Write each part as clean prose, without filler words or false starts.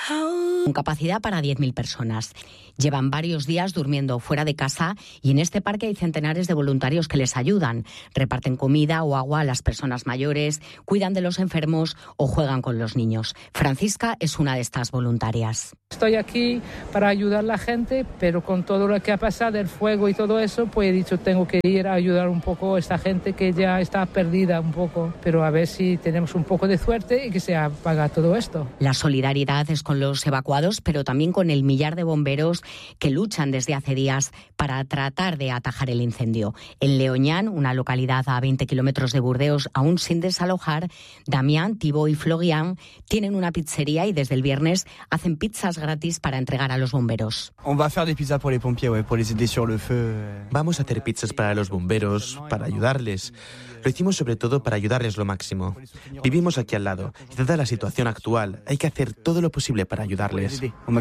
con capacidad para 10.000 personas. Llevan varios días durmiendo fuera de casa y en este parque hay centenares de voluntarios que les ayudan. Reparten comida o agua a las personas mayores, cuidan de los enfermos o juegan con los niños. Francisca es una de estas voluntarias. Estoy aquí para ayudar a la gente, pero con todo lo que ha pasado, el fuego y todo eso, pues he dicho tengo que ir a ayudar un poco a esta gente que ya está perdida un poco, pero a ver si tenemos un poco de suerte y que se apaga todo esto. La solidaridad es con los evacuados, pero también con el millar de bomberos que luchan desde hace días para tratar de atajar el incendio. En Leoñán, una localidad a 20 kilómetros de Burdeos, aún sin desalojar, Damián, Thibaut y Florian tienen una pizzería y desde el viernes hacen pizzas gratis para entregar a los bomberos. Vamos a hacer pizzas para los bomberos, para ayudarles. Lo hicimos sobre todo para ayudarles lo máximo. Vivimos aquí al lado y dada la situación actual, hay que hacer todo lo posible para ayudarles.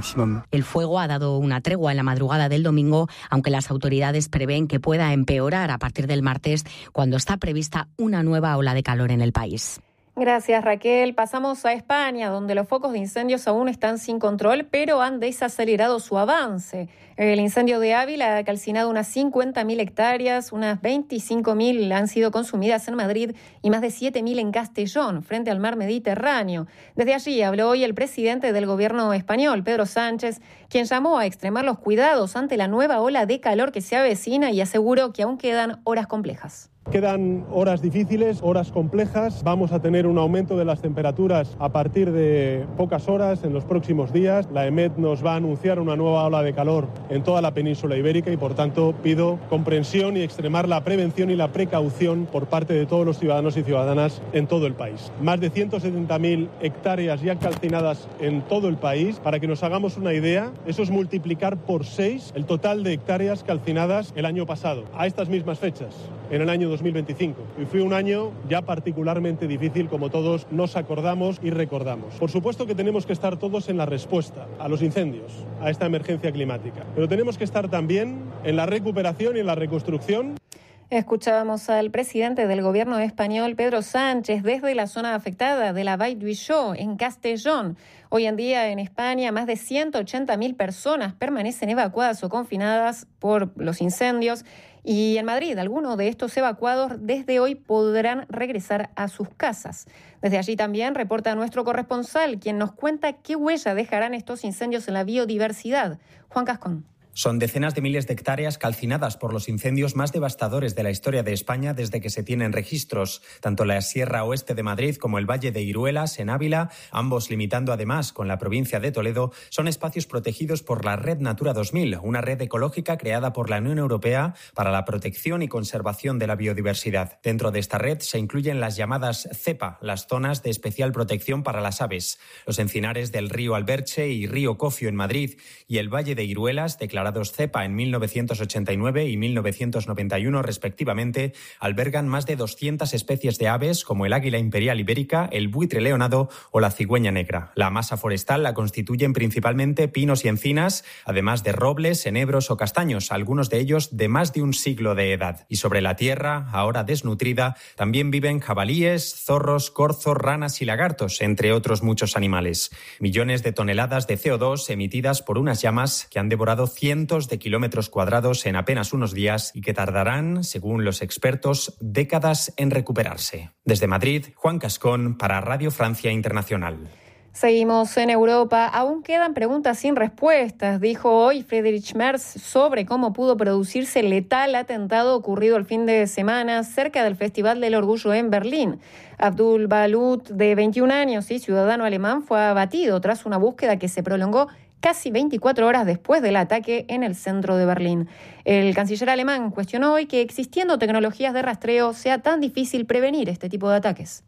El fuego ha dado una tregua en la madrugada del domingo, aunque las autoridades prevén que pueda empeorar a partir del martes, cuando está prevista una nueva ola de calor en el país. Gracias, Raquel. Pasamos a España, donde los focos de incendios aún están sin control, pero han desacelerado su avance. El incendio de Ávila ha calcinado unas 50.000 hectáreas, unas 25.000 han sido consumidas en Madrid y más de 7.000 en Castellón, frente al mar Mediterráneo. Desde allí habló hoy el presidente del gobierno español, Pedro Sánchez, quien llamó a extremar los cuidados ante la nueva ola de calor que se avecina y aseguró que aún quedan horas complejas. Quedan horas difíciles, horas complejas. Vamos a tener un aumento de las temperaturas a partir de pocas horas en los próximos días. La EMET nos va a anunciar una nueva ola de calor en toda la península ibérica y, por tanto, pido comprensión y extremar la prevención y la precaución por parte de todos los ciudadanos y ciudadanas en todo el país. Más de 170.000 hectáreas ya calcinadas en todo el país. Para que nos hagamos una idea, eso es multiplicar por 6 el total de hectáreas calcinadas el año pasado, a estas mismas fechas, en el año 2025. Y fue un año ya particularmente difícil, como todos nos acordamos y recordamos. Por supuesto que tenemos que estar todos en la respuesta a los incendios, a esta emergencia climática, pero tenemos que estar también en la recuperación y en la reconstrucción. Escuchábamos al presidente del gobierno español, Pedro Sánchez, desde la zona afectada de la Vall d'Uixó, en Castellón. Hoy en día en España más de 180.000 personas permanecen evacuadas o confinadas por los incendios. Y en Madrid, algunos de estos evacuados desde hoy podrán regresar a sus casas. Desde allí también reporta nuestro corresponsal, quien nos cuenta qué huella dejarán estos incendios en la biodiversidad. Juan Cascón. Son decenas de miles de hectáreas calcinadas por los incendios más devastadores de la historia de España desde que se tienen registros. Tanto la Sierra Oeste de Madrid como el Valle de Iruelas, en Ávila, ambos limitando además con la provincia de Toledo, son espacios protegidos por la Red Natura 2000, una red ecológica creada por la Unión Europea para la protección y conservación de la biodiversidad. Dentro de esta red se incluyen las llamadas ZEPA, las zonas de especial protección para las aves. Los encinares del río Alberche y río Cofio en Madrid y el Valle de Iruelas, declarados ZEPA en 1989 y 1991 respectivamente, albergan más de 200 especies de aves como el águila imperial ibérica, el buitre leonado o la cigüeña negra. La masa forestal la constituyen principalmente pinos y encinas, además de robles, enebros o castaños, algunos de ellos de más de un siglo de edad. Y sobre la tierra, ahora desnutrida, también viven jabalíes, zorros, corzos, ranas y lagartos, entre otros muchos animales. Millones de toneladas de CO2 emitidas por unas llamas que han devorado cientos de kilómetros cuadrados en apenas unos días y que tardarán, según los expertos, décadas en recuperarse. Desde Madrid, Juan Cascón para Radio Francia Internacional. Seguimos en Europa. Aún quedan preguntas sin respuestas, dijo hoy Friedrich Merz sobre cómo pudo producirse el letal atentado ocurrido el fin de semana cerca del Festival del Orgullo en Berlín. Abdul Balut, de 21 años y ciudadano alemán, fue abatido tras una búsqueda que se prolongó casi 24 horas después del ataque en el centro de Berlín. El canciller alemán cuestionó hoy que existiendo tecnologías de rastreo sea tan difícil prevenir este tipo de ataques.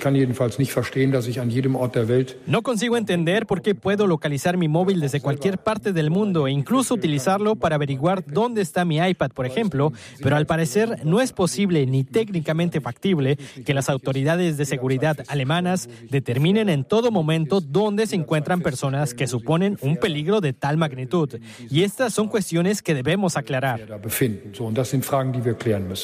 No consigo entender por qué puedo localizar mi móvil desde cualquier parte del mundo e incluso utilizarlo para averiguar dónde está mi iPad, por ejemplo, pero al parecer no es posible ni técnicamente factible que las autoridades de seguridad alemanas determinen en todo momento dónde se encuentran personas que suponen un peligro de tal magnitud. Y estas son cuestiones que debemos aclarar.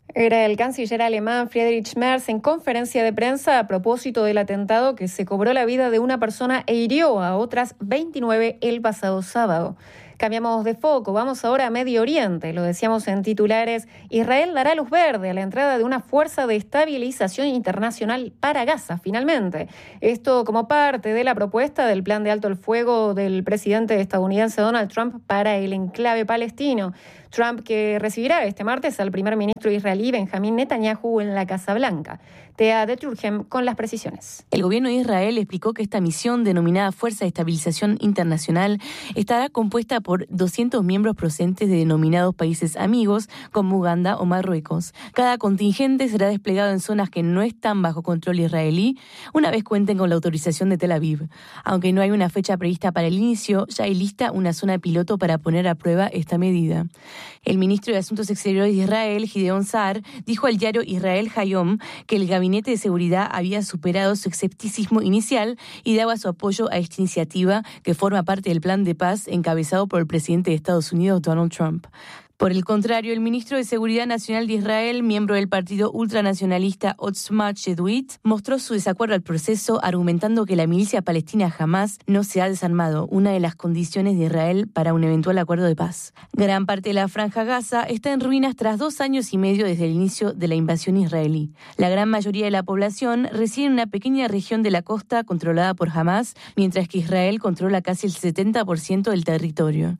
Era el canciller alemán Friedrich Merz en conferencia de prensa a propósito del atentado que se cobró la vida de una persona e hirió a otras 29 el pasado sábado. Cambiamos de foco, vamos ahora a Medio Oriente. Lo decíamos en titulares, Israel dará luz verde a la entrada de una fuerza de estabilización internacional para Gaza, finalmente. Esto como parte de la propuesta del plan de alto el fuego del presidente estadounidense Donald Trump para el enclave palestino. Trump que recibirá este martes al primer ministro israelí Benjamín Netanyahu en la Casa Blanca. Tea de Turgem con las precisiones. El gobierno de Israel explicó que esta misión, denominada Fuerza de Estabilización Internacional, estará compuesta por 200 miembros procedentes de denominados países amigos, como Uganda o Marruecos. Cada contingente será desplegado en zonas que no están bajo control israelí, una vez cuenten con la autorización de Tel Aviv. Aunque no hay una fecha prevista para el inicio, ya hay lista una zona piloto para poner a prueba esta medida. El ministro de Asuntos Exteriores de Israel, Gideon Saar, dijo al diario Israel Hayom que el Gabinete de Seguridad había superado su escepticismo inicial y daba su apoyo a esta iniciativa que forma parte del plan de paz encabezado por el presidente de Estados Unidos, Donald Trump. Por el contrario, el ministro de Seguridad Nacional de Israel, miembro del partido ultranacionalista Otzma Yehudit, mostró su desacuerdo al proceso, argumentando que la milicia palestina Hamas no se ha desarmado, una de las condiciones de Israel para un eventual acuerdo de paz. Gran parte de la Franja Gaza está en ruinas tras 2 años y medio desde el inicio de la invasión israelí. La gran mayoría de la población reside en una pequeña región de la costa controlada por Hamas, mientras que Israel controla casi el 70% del territorio.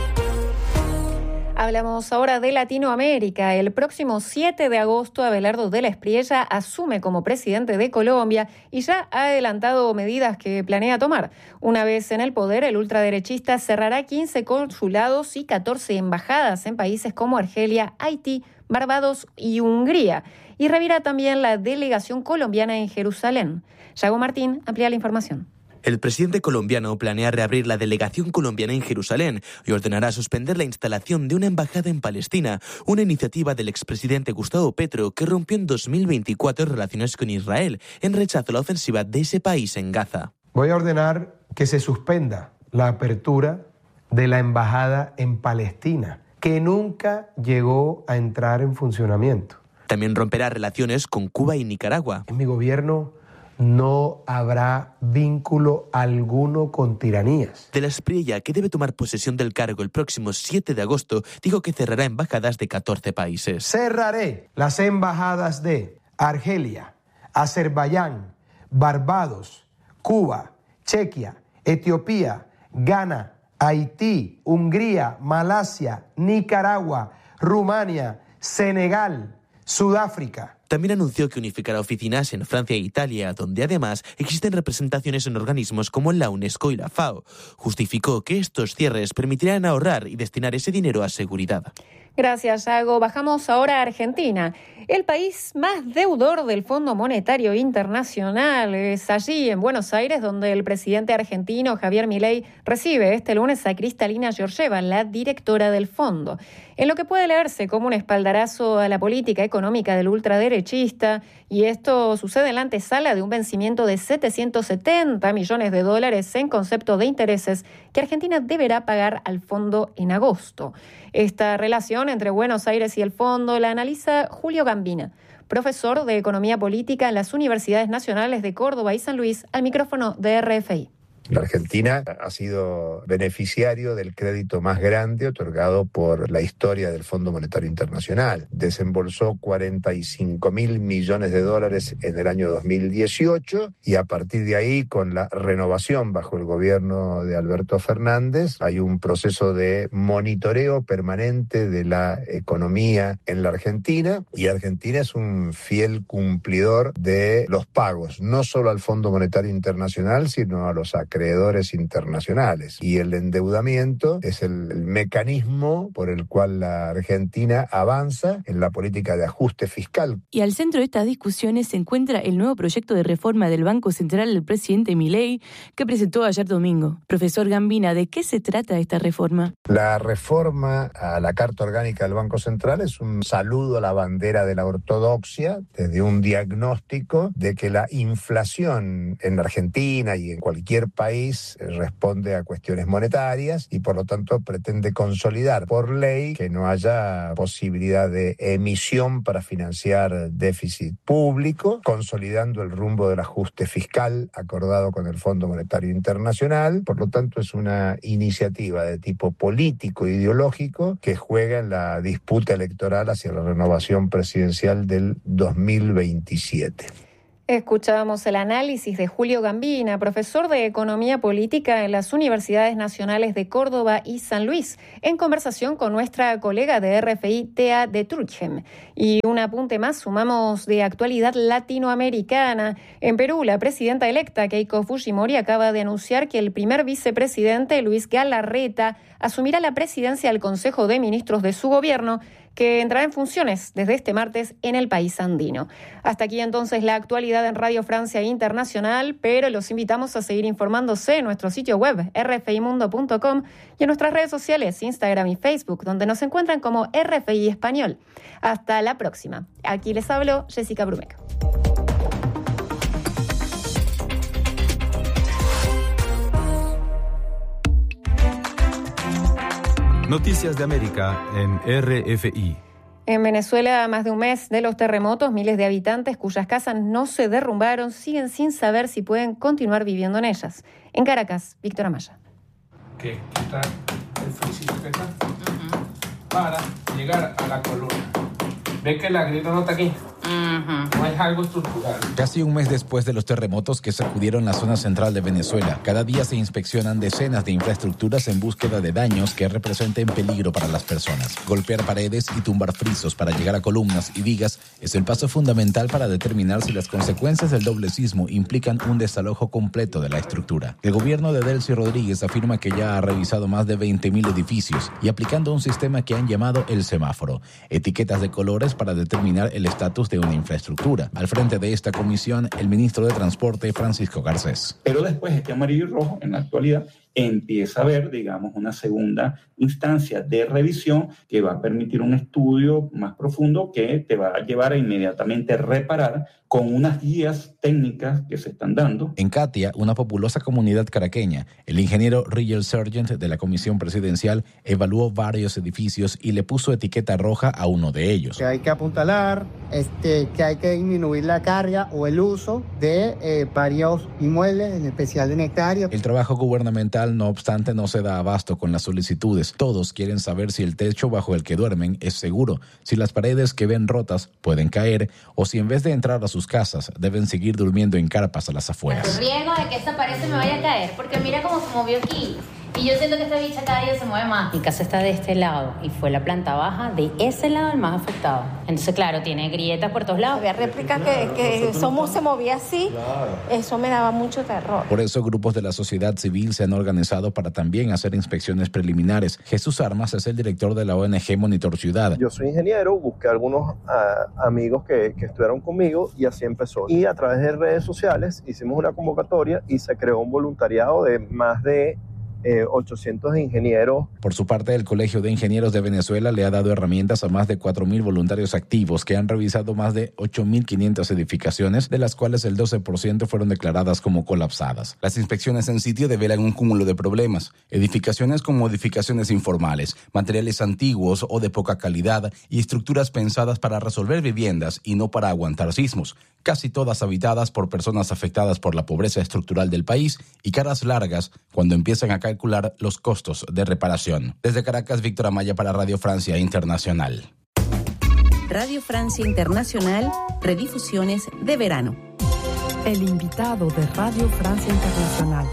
Hablamos ahora de Latinoamérica. El próximo 7 de agosto, Abelardo de la Espriella asume como presidente de Colombia y ya ha adelantado medidas que planea tomar. Una vez en el poder, el ultraderechista cerrará 15 consulados y 14 embajadas en países como Argelia, Haití, Barbados y Hungría. Y revirá también la delegación colombiana en Jerusalén. Yago Martín amplía la información. El presidente colombiano planea reabrir la delegación colombiana en Jerusalén y ordenará suspender la instalación de una embajada en Palestina, una iniciativa del expresidente Gustavo Petro que rompió en 2024 relaciones con Israel en rechazo a la ofensiva de ese país en Gaza. Voy a ordenar que se suspenda la apertura de la embajada en Palestina, que nunca llegó a entrar en funcionamiento. También romperá relaciones con Cuba y Nicaragua. En mi gobierno no habrá vínculo alguno con tiranías. De la Espriella, que debe tomar posesión del cargo el próximo 7 de agosto, dijo que cerrará embajadas de 14 países. Cerraré las embajadas de Argelia, Azerbaiyán, Barbados, Cuba, Chequia, Etiopía, Ghana, Haití, Hungría, Malasia, Nicaragua, Rumania, Senegal, Sudáfrica. También anunció que unificará oficinas en Francia e Italia, donde además existen representaciones en organismos como la UNESCO y la FAO. Justificó que estos cierres permitirán ahorrar y destinar ese dinero a seguridad. Gracias, Yago. Bajamos ahora a Argentina. El país más deudor del Fondo Monetario Internacional es allí, en Buenos Aires, donde el presidente argentino Javier Milei recibe este lunes a Cristalina Georgieva, la directora del fondo. En lo que puede leerse como un espaldarazo a la política económica del ultraderechista, y esto sucede en la antesala de un vencimiento de $770 millones en concepto de intereses que Argentina deberá pagar al fondo en agosto. Esta relación entre Buenos Aires y el fondo la analiza Julio Gambina, profesor de Economía Política en las Universidades Nacionales de Córdoba y San Luis, al micrófono de RFI. La Argentina ha sido beneficiario del crédito más grande otorgado por la historia del Fondo Monetario Internacional. Desembolsó $45.000 millones en el año 2018 y a partir de ahí, con la renovación bajo el gobierno de Alberto Fernández, hay un proceso de monitoreo permanente de la economía en la Argentina, y Argentina es un fiel cumplidor de los pagos, no solo al Fondo Monetario Internacional, sino a los acreedores internacionales. Y el endeudamiento es el mecanismo por el cual la Argentina avanza en la política de ajuste fiscal. Y al centro de estas discusiones se encuentra el nuevo proyecto de reforma del Banco Central del presidente Milei, que presentó ayer domingo. Profesor Gambina, ¿de qué se trata esta reforma? La reforma a la Carta Orgánica del Banco Central es un saludo a la bandera de la ortodoxia, desde un diagnóstico de que la inflación en Argentina y en cualquier país país responde a cuestiones monetarias y por lo tanto pretende consolidar por ley que no haya posibilidad de emisión para financiar déficit público, consolidando el rumbo del ajuste fiscal acordado con el Fondo Monetario Internacional. Por lo tanto, es una iniciativa de tipo político e ideológico que juega en la disputa electoral hacia la renovación presidencial del 2027. Escuchábamos el análisis de Julio Gambina, profesor de Economía Política en las Universidades Nacionales de Córdoba y San Luis, en conversación con nuestra colega de RFI, Thea de Trudjem. Y un apunte más, sumamos de actualidad latinoamericana. En Perú, la presidenta electa, Keiko Fujimori, acaba de anunciar que el primer vicepresidente, Luis Galarreta, asumirá la presidencia del Consejo de Ministros de su gobierno, que entrará en funciones desde este martes en el país andino. Hasta aquí entonces la actualidad en Radio Francia Internacional, pero los invitamos a seguir informándose en nuestro sitio web rfimundo.com y en nuestras redes sociales, Instagram y Facebook, donde nos encuentran como RFI Español. Hasta la próxima. Aquí les hablo Jessica Brumeck. Noticias de América en RFI. En Venezuela, a más de un mes de los terremotos, miles de habitantes cuyas casas no se derrumbaron siguen sin saber si pueden continuar viviendo en ellas. En Caracas, Víctor Amaya. Que está el frisito que está para llegar a la columna. ¿Ves que la grieta no está aquí? No es algo estructural. Casi un mes después de los terremotos que sacudieron la zona central de Venezuela, cada día se inspeccionan decenas de infraestructuras en búsqueda de daños que representen peligro para las personas. Golpear paredes y tumbar frisos para llegar a columnas y vigas es el paso fundamental para determinar si las consecuencias del doble sismo implican un desalojo completo de la estructura. El gobierno de Delcy Rodríguez afirma que ya ha revisado más de 20.000 edificios y aplicando un sistema que han llamado el semáforo, etiquetas de colores para determinar el estatus de una infraestructura. Al frente de esta comisión, el ministro de Transporte, Francisco Garcés. Pero después este amarillo y rojo, en la actualidad, empieza a haber, digamos, una segunda instancia de revisión que va a permitir un estudio más profundo que te va a llevar a inmediatamente reparar con unas guías técnicas que se están dando. En Catia, una populosa comunidad caraqueña, el ingeniero Rigel Sargent de la Comisión Presidencial evaluó varios edificios y le puso etiqueta roja a uno de ellos. Que hay que apuntalar, que hay que disminuir la carga o el uso de varios inmuebles, en especial en hectáreas. El trabajo gubernamental, no obstante, no se da abasto con las solicitudes. Todos quieren saber si el techo bajo el que duermen es seguro, si las paredes que ven rotas pueden caer o si en vez de entrar a sus casas deben seguir durmiendo en carpas a las afueras. El riesgo de que esta pared se me vaya a caer, porque mira cómo se movió aquí. Y yo siento que esta bicha cada día se mueve más. Mi casa está de este lado y fue la planta baja de ese lado el más afectado. Entonces, claro, tiene grietas por todos lados. Había réplicas que Somos se movía así. Claro. Eso me daba mucho terror. Por eso grupos de la sociedad civil se han organizado para también hacer inspecciones preliminares. Jesús Armas es el director de la ONG Monitor Ciudad. Yo soy ingeniero, busqué algunos amigos que estudiaron conmigo y así empezó. Y a través de redes sociales hicimos una convocatoria y se creó un voluntariado de más de 800 ingenieros. Por su parte, el Colegio de Ingenieros de Venezuela le ha dado herramientas a más de 4.000 voluntarios activos que han revisado más de 8.500 edificaciones, de las cuales el 12% fueron declaradas como colapsadas. Las inspecciones en sitio develan un cúmulo de problemas: edificaciones con modificaciones informales, materiales antiguos o de poca calidad y estructuras pensadas para resolver viviendas y no para aguantar sismos, casi todas habitadas por personas afectadas por la pobreza estructural del país y caras largas cuando empiezan a calcular los costos de reparación. Desde Caracas, Víctor Amaya para Radio Francia Internacional. Radio Francia Internacional, redifusiones de verano. El invitado de Radio Francia Internacional.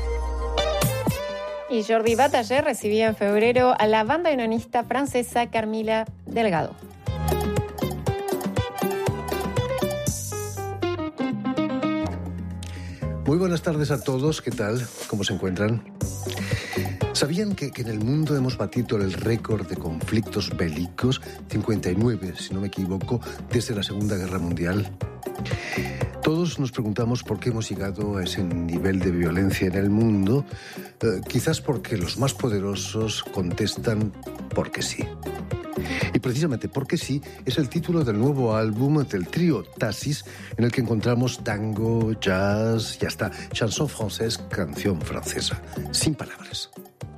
Y Jordi Bataller recibía en febrero a la banda unionista francesa Carmila Delgado. Muy buenas tardes a todos, ¿qué tal? ¿Cómo se encuentran? ¿Sabían que en el mundo hemos batido el récord de conflictos bélicos? 59, si no me equivoco, desde la Segunda Guerra Mundial. Todos nos preguntamos por qué hemos llegado a ese nivel de violencia en el mundo. Quizás porque los más poderosos contestan porque sí. Y precisamente porque sí, es el título del nuevo álbum del trío Tassis, en el que encontramos tango, jazz y hasta chanson française, canción francesa. Sin palabras.